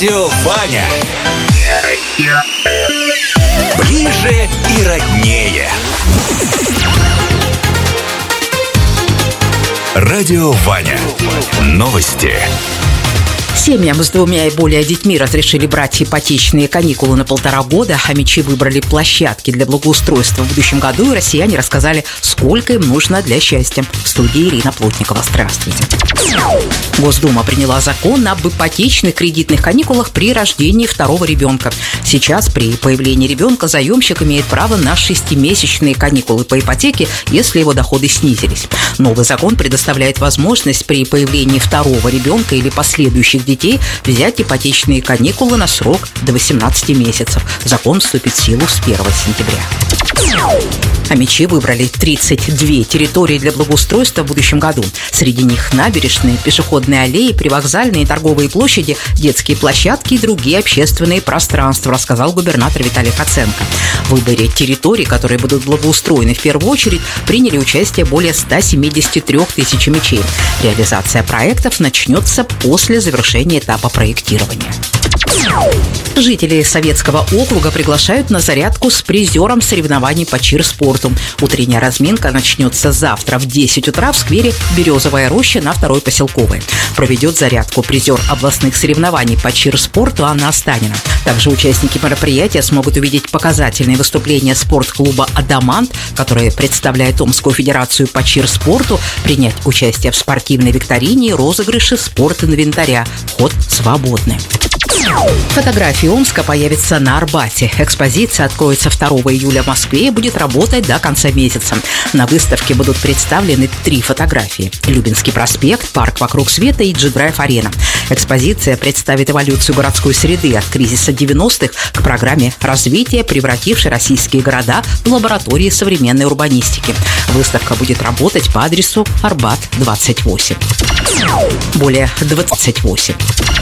Радио Ваня. Ближе и роднее. Радио Ваня. Новости. Семьям с 2 и более детьми разрешили брать ипотечные каникулы на 1,5 года, а МЧ выбрали площадки для благоустройства в будущем году, и россияне рассказали, сколько им нужно для счастья. В студии Ирина Плотникова. Здравствуйте. Госдума приняла закон об ипотечных кредитных каникулах при рождении 2-го ребенка. Сейчас при появлении ребенка заемщик имеет право на 6-месячные каникулы по ипотеке, если его доходы снизились. Новый закон предоставляет возможность при появлении 2-го ребенка или последующих детей взять ипотечные каникулы на срок до 18 месяцев. Закон вступит в силу с 1 сентября. Омичи выбрали 32 территории для благоустройства в будущем году. Среди них набережные, пешеходные аллеи, привокзальные торговые площади, детские площадки и другие общественные пространства, рассказал губернатор Виталий Хоценко. В выборе территорий, которые будут благоустроены в первую очередь, приняли участие более 173 тысяч омичей. Реализация проектов начнется после завершения этапа проектирования. Жители Советского округа приглашают на зарядку с призером соревнований по чир-спорту. Утренняя разминка начнется завтра в 10 утра в сквере «Березовая роща» на 2-й Поселковой. Проведет зарядку призер областных соревнований по чир-спорту Анна Останина. Также участники мероприятия смогут увидеть показательные выступления спортклуба «Адамант», который представляет Омскую федерацию по чир-спорту, принять участие в спортивной викторине и розыгрыше спорт-инвентаря. Вход свободный. Фотографии Омска появятся на Арбате. Экспозиция откроется 2 июля в Москве и будет работать до конца месяца. На выставке будут представлены 3 фотографии: Любинский проспект, парк вокруг света и G-Drive-арена. Экспозиция представит эволюцию городской среды от кризиса 90-х к программе развития, превратившей российские города в лаборатории современной урбанистики. Выставка будет работать по адресу Арбат, 28.